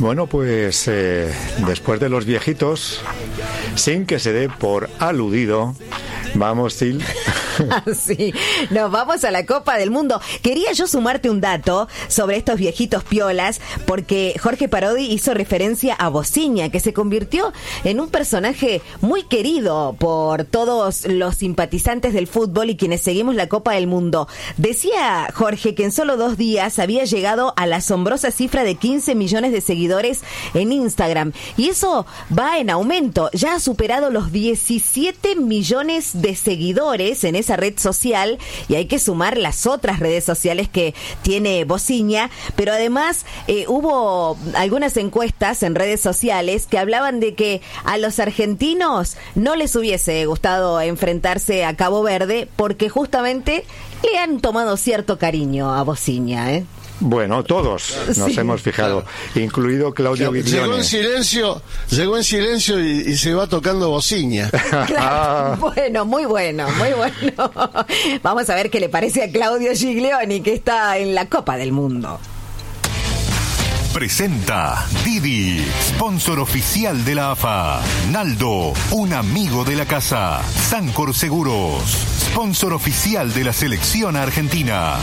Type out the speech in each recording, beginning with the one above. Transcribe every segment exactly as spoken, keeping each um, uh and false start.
Bueno, pues eh, después de los viejitos, sin que se dé por aludido, vamos, Sil. Sí, nos vamos a la Copa del Mundo. Quería yo sumarte un dato sobre estos viejitos piolas, porque Jorge Parodi hizo referencia a Bociña, que se convirtió en un personaje muy querido por todos los simpatizantes del fútbol y quienes seguimos la Copa del Mundo. Decía Jorge que en solo dos días había llegado a la asombrosa cifra de quince millones de seguidores en Instagram, y eso va en aumento. Ya ha superado los diecisiete millones de seguidores en esa red social, y hay que sumar las otras redes sociales que tiene Bociña, pero además eh, hubo algunas encuestas en redes sociales que hablaban de que a los argentinos no les hubiese gustado enfrentarse a Cabo Verde porque justamente le han tomado cierto cariño a Bociña, ¿eh? Bueno, todos nos Sí. hemos fijado, incluido Claudio Llegó Viglione. en silencio, llegó en silencio y, y se va tocando Bociña. Claro, bueno, muy bueno, muy bueno. Vamos a ver qué le parece a Claudio Giglioni, que está en la Copa del Mundo. Presenta Didi, sponsor oficial de la A F A. Naldo, un amigo de la casa. Sancor Seguros, sponsor oficial de la selección argentina.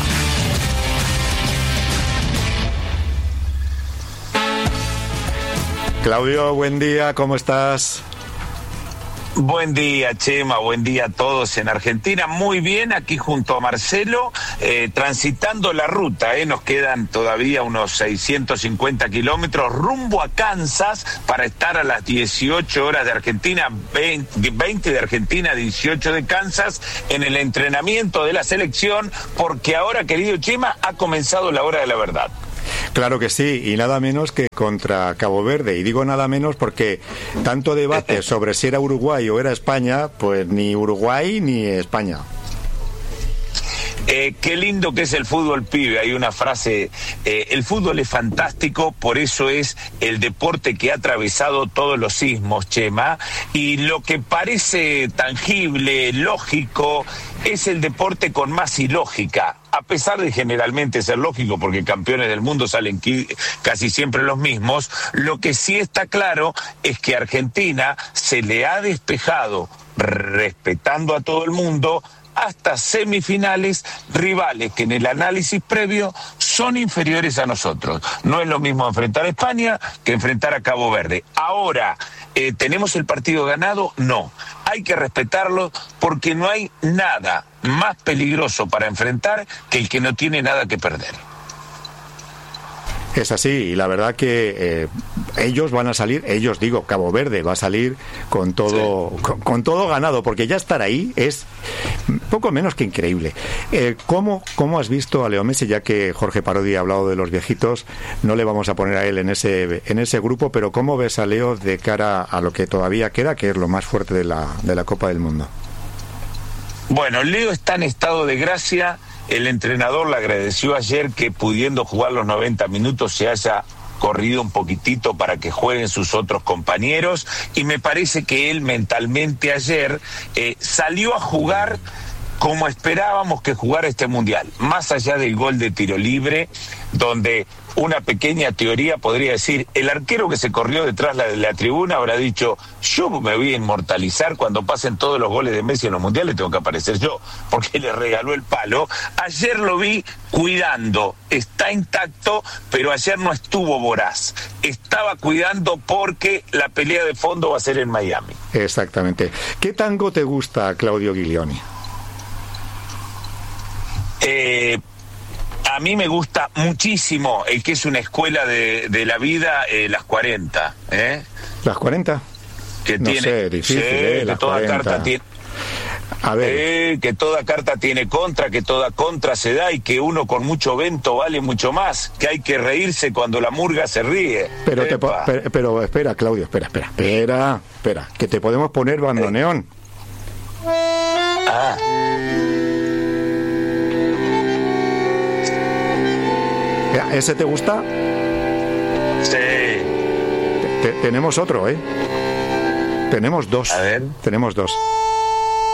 Claudio, buen día, ¿cómo estás? Buen día, Chema, buen día a todos en Argentina. Muy bien, aquí junto a Marcelo, eh, transitando la ruta, eh, nos quedan todavía unos seiscientos cincuenta kilómetros rumbo a Kansas para estar a las dieciocho horas de Argentina, veinte, veinte de Argentina, dieciocho de Kansas, en el entrenamiento de la selección, porque ahora, querido Chema, ha comenzado la hora de la verdad. Claro que sí, y nada menos que contra Cabo Verde. Y digo nada menos porque tanto debate sobre si era Uruguay o era España, pues ni Uruguay ni España. Eh, qué lindo que es el fútbol, pibe. Hay una frase, eh, el fútbol es fantástico, por eso es el deporte que ha atravesado todos los sismos, Chema, y lo que parece tangible, lógico, es el deporte con más ilógica, a pesar de generalmente ser lógico, porque campeones del mundo salen casi siempre los mismos. Lo que sí está claro es que a Argentina se le ha despejado, respetando a todo el mundo, hasta semifinales, rivales que en el análisis previo son inferiores a nosotros. No es lo mismo enfrentar a España que enfrentar a Cabo Verde. Ahora, eh, ¿tenemos el partido ganado? No. Hay que respetarlo porque no hay nada más peligroso para enfrentar que el que no tiene nada que perder. Es así, y la verdad que eh, ellos van a salir, ellos digo, Cabo Verde va a salir con todo, sí. con, con todo ganado, porque ya estar ahí es poco menos que increíble. Eh, ¿cómo, ¿Cómo has visto a Leo Messi? Ya que Jorge Parodi ha hablado de los viejitos, no le vamos a poner a él en ese, en ese grupo, pero ¿cómo ves a Leo de cara a lo que todavía queda, que es lo más fuerte de la, de la Copa del Mundo? Bueno, Leo está en estado de gracia. El entrenador le agradeció ayer que, pudiendo jugar los noventa minutos, se haya corrido un poquitito para que jueguen sus otros compañeros, y me parece que él mentalmente ayer eh, salió a jugar como esperábamos que jugara este Mundial, más allá del gol de tiro libre, donde una pequeña teoría podría decir, el arquero que se corrió detrás de la tribuna habrá dicho, yo me voy a inmortalizar cuando pasen todos los goles de Messi en los mundiales, tengo que aparecer yo, porque le regaló el palo. Ayer lo vi cuidando, está intacto, pero ayer no estuvo voraz, estaba cuidando porque la pelea de fondo va a ser en Miami. Exactamente. ¿Qué tango te gusta, Claudio Giglioni? Eh... A mí me gusta muchísimo el que es una escuela de, de la vida, eh, las cuarenta. ¿eh? ¿Las cuarenta? Que no tiene, sé, difícil, sí, eh, que las toda cuarenta. carta tiene... A ver. Eh, que toda carta tiene contra, que toda contra se da y que uno con mucho vento vale mucho más, que hay que reírse cuando la murga se ríe. Pero, te po- pero, pero espera, Claudio, espera, espera, espera, espera, que te podemos poner bandoneón. Eh. Ah. ¿Ese te gusta? Sí. Te- te- tenemos otro, ¿eh? Tenemos dos. A ver. Tenemos dos.